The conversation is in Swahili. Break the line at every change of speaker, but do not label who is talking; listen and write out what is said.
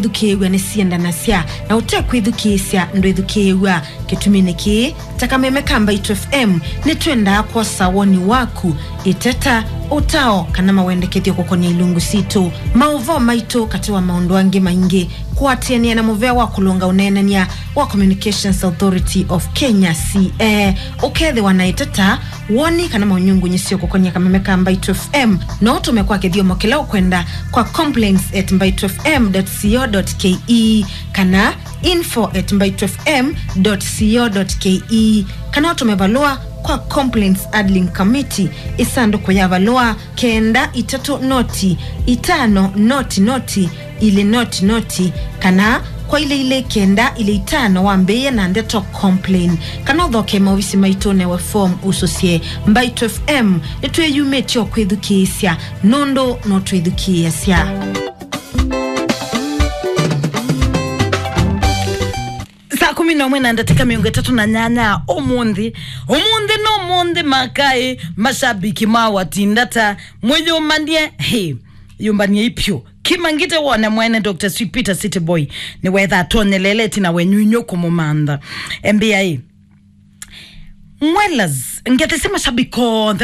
Dukewa ni sienda nasia na uteku idukisia ndo idukewa ketuminiki takameme kamba itu FM ni tuenda kwa sawoni waku iteta utao kanama wende kethio kukonya ilungu sito mauvo maito katiwa maunduangi maingi kuatiania na muvea wakulunga unenania wa Communications Authority of Kenya CA ukethe wanaiteta woni kanama unyungu nyisio kukonya kameme kamba itu FM na utumekwa kethio mokela ukwenda kwa complaints@mbaitofm.co.ke kana info@mbaitofm.co.ke kana utumevalua kwa Complaints Adling Committee isando kwa yavalua kenda itatu noti itano noti ile noti kana kwa ile kenda ile itano wambeye na ndeto complain kana dhoke mawisi maitone wa form usosie Mbaito FM etwe yumetio kwedukisia nondo noto edukisia
Kumi na mwena ndateka miongo 3 na nyanya omundi makai mashabiki mawatindata mwenye umandie yumbanie ipyo kimangite wana mwene Dr. Sweet Peter City Boy ni wetha atone leleti na wenyunyo kumumanda MBA mwelas ngete sema shabiko